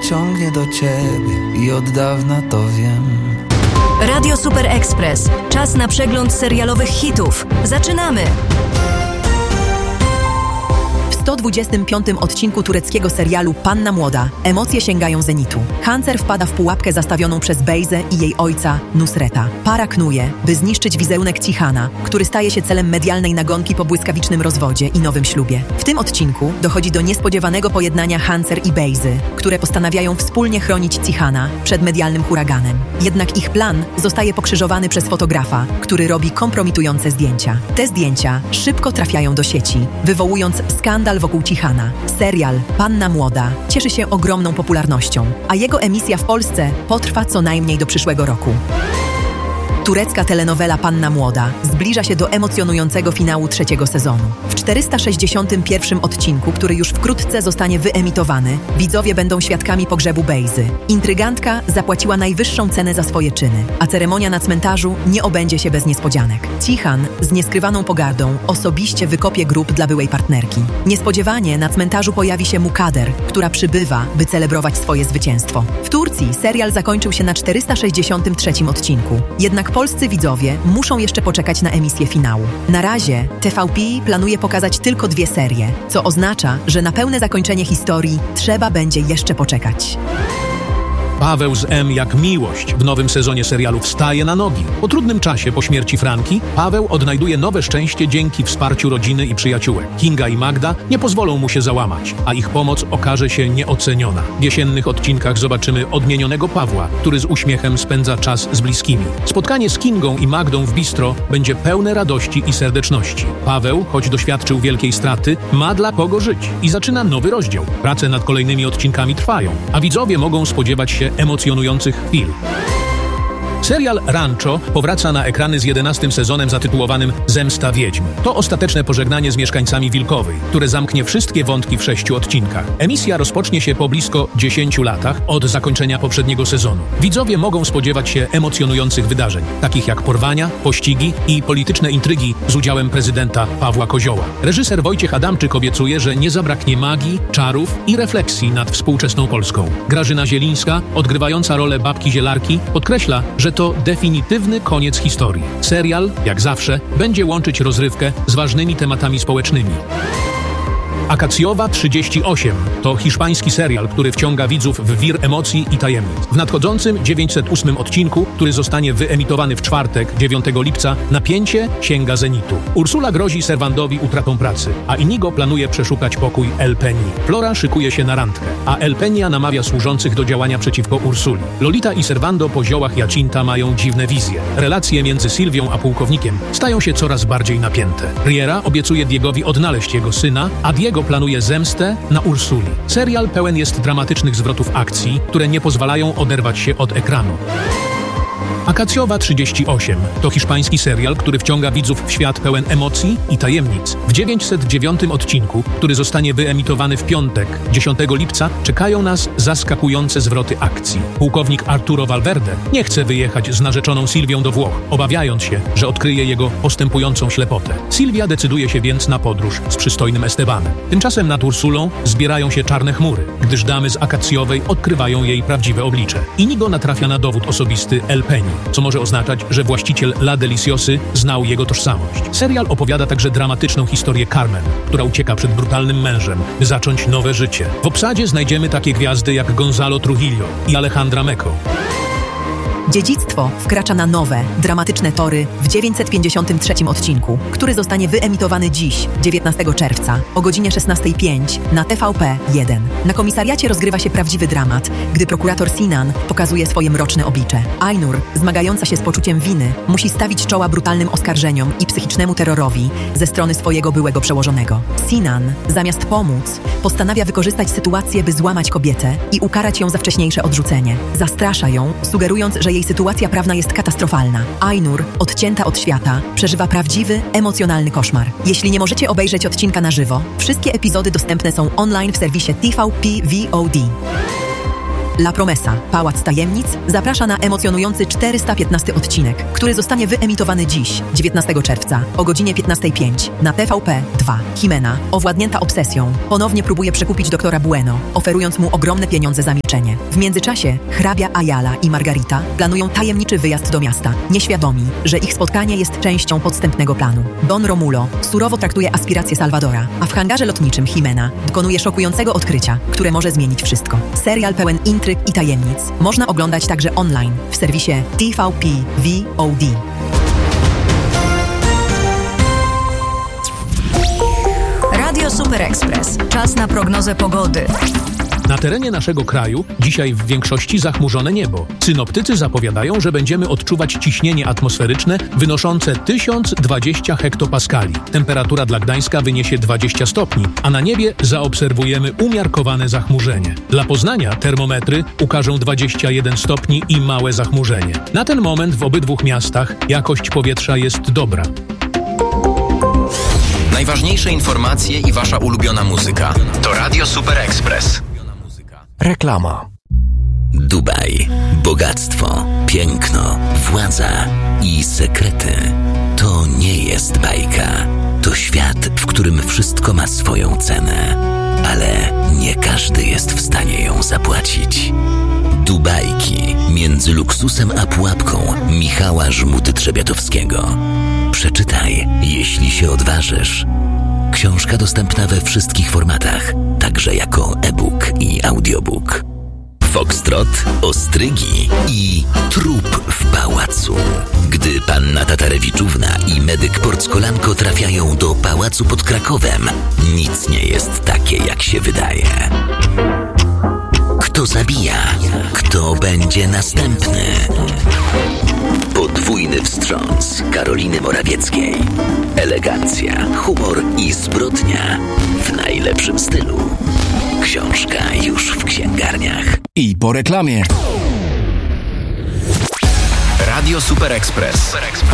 ciągnie do ciebie i od dawna to wiem. Radio Super Express. Czas na przegląd serialowych hitów. Zaczynamy! W 125. odcinku tureckiego serialu Panna Młoda emocje sięgają zenitu. Hancer wpada w pułapkę zastawioną przez Bejzę i jej ojca Nusreta. Para knuje, by zniszczyć wizerunek Cihana, który staje się celem medialnej nagonki po błyskawicznym rozwodzie i nowym ślubie. W tym odcinku dochodzi do niespodziewanego pojednania Hancer i Bejzy, które postanawiają wspólnie chronić Cihana przed medialnym huraganem. Jednak ich plan zostaje pokrzyżowany przez fotografa, który robi kompromitujące zdjęcia. Te zdjęcia szybko trafiają do sieci, wywołując skandal wokół Cihana. Serial Panna Młoda cieszy się ogromną popularnością, a jego emisja w Polsce potrwa co najmniej do przyszłego roku. Turecka telenowela Panna Młoda zbliża się do emocjonującego finału trzeciego sezonu. W 461. odcinku, który już wkrótce zostanie wyemitowany, widzowie będą świadkami pogrzebu Bejzy. Intrygantka zapłaciła najwyższą cenę za swoje czyny, a ceremonia na cmentarzu nie obędzie się bez niespodzianek. Cihan z nieskrywaną pogardą osobiście wykopie grób dla byłej partnerki. Niespodziewanie na cmentarzu pojawi się Mukader, która przybywa, by celebrować swoje zwycięstwo. W Turcji serial zakończył się na 463. odcinku. Jednak polscy widzowie muszą jeszcze poczekać na emisję finału. Na razie TVP planuje pokazać tylko 2 serie, co oznacza, że na pełne zakończenie historii trzeba będzie jeszcze poczekać. Paweł z M jak miłość w nowym sezonie serialu wstaje na nogi. Po trudnym czasie po śmierci Franki, Paweł odnajduje nowe szczęście dzięki wsparciu rodziny i przyjaciółek. Kinga i Magda nie pozwolą mu się załamać, a ich pomoc okaże się nieoceniona. W jesiennych odcinkach zobaczymy odmienionego Pawła, który z uśmiechem spędza czas z bliskimi. Spotkanie z Kingą i Magdą w bistro będzie pełne radości i serdeczności. Paweł, choć doświadczył wielkiej straty, ma dla kogo żyć i zaczyna nowy rozdział. Prace nad kolejnymi odcinkami trwają, a widzowie mogą spodziewać się emocjonujących chwil. Serial Rancho powraca na ekrany z 11. sezonem zatytułowanym Zemsta Wiedźm. To ostateczne pożegnanie z mieszkańcami Wilkowej, które zamknie wszystkie wątki w 6 odcinkach. Emisja rozpocznie się po blisko 10 latach od zakończenia poprzedniego sezonu. Widzowie mogą spodziewać się emocjonujących wydarzeń, takich jak porwania, pościgi i polityczne intrygi z udziałem prezydenta Pawła Kozioła. Reżyser Wojciech Adamczyk obiecuje, że nie zabraknie magii, czarów i refleksji nad współczesną Polską. Grażyna Zielińska, odgrywająca rolę babki Zielarki, podkreśla, że to definitywny koniec historii. Serial, jak zawsze, będzie łączyć rozrywkę z ważnymi tematami społecznymi. Akacjowa 38 to hiszpański serial, który wciąga widzów w wir emocji i tajemnic. W nadchodzącym 908 odcinku, który zostanie wyemitowany w czwartek, 9 lipca, napięcie sięga zenitu. Ursula grozi Serwandowi utratą pracy, a Inigo planuje przeszukać pokój El Peni. Flora szykuje się na randkę, a El Peña namawia służących do działania przeciwko Ursuli. Lolita i Servando po ziołach Jacinta mają dziwne wizje. Relacje między Sylwią a pułkownikiem stają się coraz bardziej napięte. Riera obiecuje Diegowi odnaleźć jego syna, a Diego planuje zemstę na Ursuli. Serial pełen jest dramatycznych zwrotów akcji, które nie pozwalają oderwać się od ekranu. Akacjowa 38 to hiszpański serial, który wciąga widzów w świat pełen emocji i tajemnic. W 909 odcinku, który zostanie wyemitowany w piątek, 10 lipca, czekają nas zaskakujące zwroty akcji. Pułkownik Arturo Valverde nie chce wyjechać z narzeczoną Sylwią do Włoch, obawiając się, że odkryje jego postępującą ślepotę. Sylwia decyduje się więc na podróż z przystojnym Estebanem. Tymczasem nad Ursulą zbierają się czarne chmury, gdyż damy z Akacjowej odkrywają jej prawdziwe oblicze. Inigo natrafia na dowód osobisty El Peni, co może oznaczać, że właściciel La Deliciosy znał jego tożsamość. Serial opowiada także dramatyczną historię Carmen, która ucieka przed brutalnym mężem, by zacząć nowe życie. W obsadzie znajdziemy takie gwiazdy jak Gonzalo Trujillo i Alejandra Meco. Dziedzictwo wkracza na nowe, dramatyczne tory w 953 odcinku, który zostanie wyemitowany dziś, 19 czerwca, o godzinie 16:05 na TVP1. Na komisariacie rozgrywa się prawdziwy dramat, gdy prokurator Sinan pokazuje swoje mroczne oblicze. Ainur, zmagająca się z poczuciem winy, musi stawić czoła brutalnym oskarżeniom i psychicznemu terrorowi ze strony swojego byłego przełożonego. Sinan, zamiast pomóc, postanawia wykorzystać sytuację, by złamać kobietę i ukarać ją za wcześniejsze odrzucenie. Zastrasza ją, sugerując, że jej sytuacja prawna jest katastrofalna. Ainur, odcięta od świata, przeżywa prawdziwy, emocjonalny koszmar. Jeśli nie możecie obejrzeć odcinka na żywo, wszystkie epizody dostępne są online w serwisie TVP VOD. La Promesa, Pałac Tajemnic zaprasza na emocjonujący 415 odcinek, który zostanie wyemitowany dziś, 19 czerwca, o godzinie 15:05 na TVP2. Jimena, owładnięta obsesją, ponownie próbuje przekupić doktora Bueno, oferując mu ogromne pieniądze za milczenie. W międzyczasie hrabia Ayala i Margarita planują tajemniczy wyjazd do miasta, nieświadomi, że ich spotkanie jest częścią podstępnego planu. Don Romulo surowo traktuje aspiracje Salvadora, a w hangarze lotniczym Jimena dokonuje szokującego odkrycia, które może zmienić wszystko. Serial pełen intryg i tajemnic można oglądać także online w serwisie TVP VOD. Radio Super Express. Czas na prognozę pogody. Na terenie naszego kraju dzisiaj w większości zachmurzone niebo. Synoptycy zapowiadają, że będziemy odczuwać ciśnienie atmosferyczne wynoszące 1020 hektopaskali. Temperatura dla Gdańska wyniesie 20 stopni, a na niebie zaobserwujemy umiarkowane zachmurzenie. Dla Poznania termometry ukażą 21 stopni i małe zachmurzenie. Na ten moment w obydwu miastach jakość powietrza jest dobra. Najważniejsze informacje i wasza ulubiona muzyka to Radio Super Express. Reklama. Dubaj. Bogactwo, piękno, władza i sekrety. To nie jest bajka. To świat, w którym wszystko ma swoją cenę. Ale nie każdy jest w stanie ją zapłacić. Dubajki. Między luksusem a pułapką Michała Żmuty-Trzebiatowskiego. Przeczytaj, jeśli się odważysz. Książka dostępna we wszystkich formatach, także jako e-book i audiobook. Foxtrot, ostrygi i trup w pałacu. Gdy panna Tatarewiczówna i medyk Porckolanko trafiają do pałacu pod Krakowem, nic nie jest takie, jak się wydaje. Kto zabija? Kto będzie następny? Podwójny wstrząs Karoliny Morawieckiej. Elegancja, humor i zbrodnia w najlepszym stylu. Książka już w księgarniach. I po reklamie. Radio Super Express.